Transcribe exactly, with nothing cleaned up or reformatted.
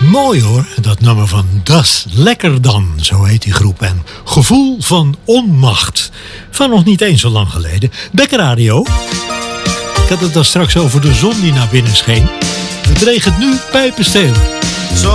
Mooi hoor, dat nummer van Das Lekker Dan, zo heet die groep. En Gevoel van Onmacht, van nog niet eens zo lang geleden. Bekker Radio. Ik had het dan straks over de zon die naar binnen scheen. Het regent nu pijpenstelen. Zo